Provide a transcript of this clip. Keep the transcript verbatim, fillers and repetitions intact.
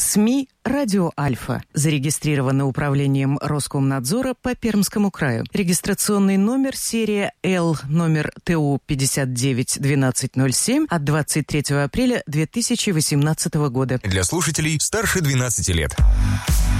СМИ «Радио Альфа». Зарегистрировано управлением Роскомнадзора по Пермскому краю. Регистрационный номер серия Л номер Т У пятьдесят девять двенадцать ноль семь от двадцать третьего апреля две тысячи восемнадцатого года. Для слушателей старше двенадцати лет.